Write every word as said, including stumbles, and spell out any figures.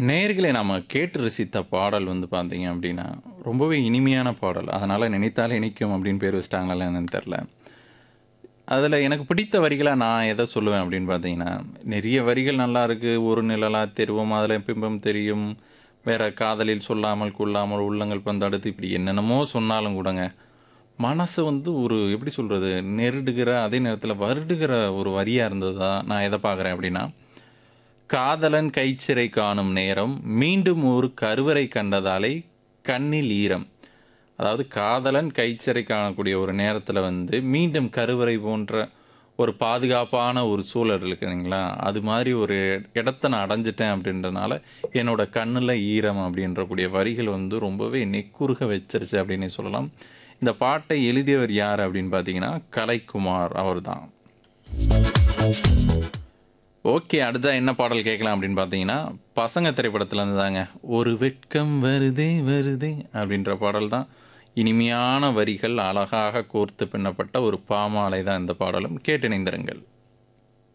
நேயர்களே நாம கேட்டு ரசித்த பாடல் வந்து பார்த்தீங்க அப்படின்னா, ரொம்பவே இனிமையான பாடல். அதனால "நினைத்தாலே இனிக்கும்" அப்படின்னு பேர் வச்சுட்டாங்களா என்னன்னு தெரியல. அதில எனக்கு பிடித்த வரிகளா நான் எத சொல்லுவேன் அப்படின்னு பார்த்தீங்கன்னா, நிறைய வரிகள் நல்லாயிருக்கு. "ஒரு நிழலா தெரிவோம், அதில பிம்பம் தெரியும். வேற காதலில் சொல்லாமல் கொள்ளாமல் உள்ளங்கள் பந்தடுத்து" இப்படி என்னென்னமோ சொன்னாலும் கூடங்க, மனச வந்து ஒரு எப்படி சொல்றது? நெருடுகிற, அதே நேரத்தில வருடுகிற ஒரு வரியா இருந்ததா நான் எத பார்க்குறேன் அப்படின்னா, "காதலன் கைச்சிறை காணும் நேரம், மீண்டும் ஒரு கருவறை கண்டதாலே கண்ணில் ஈரம்." அதாவது காதலன் கைச்சிறை காணக்கூடிய ஒரு நேரத்தில வந்து, மீண்டும் கருவறை போன்ற ஒரு பாதுகாப்பான ஒரு சூழல் இருக்கு இல்லைங்களா? அது மாரி ஒரு இடத்த நான் அடைஞ்சுட்டேன் அப்படின்றனால, என்னோட கண்ணுல ஈரம் அப்படின்ற கூடிய வரிகள் வந்து ரொம்பவே நெக்குருக வச்சிருச்சு அப்படின்னே சொல்லலாம். இந்த பாட்டை எழுதியவர் யார் அப்படின்னு பார்த்தீங்கன்னா, கலைக்குமார் அவர்தான். ஓகே. அடுத்ததா என்ன பாடல் கேட்கலாம் அப்படின்னு பார்த்தீங்கன்னா, பசங்க திரைப்படத்திலருந்து தாங்க. "ஒரு வெட்கம் வருதே வருதே" அப்படின்ற பாடல் தான். இனிமையான வரிகள், அழகாக கோர்த்து பின்னப்பட்ட ஒரு பாமாலை தான் இந்த பாடலும். கேட்டு இணைந்திருங்கள்.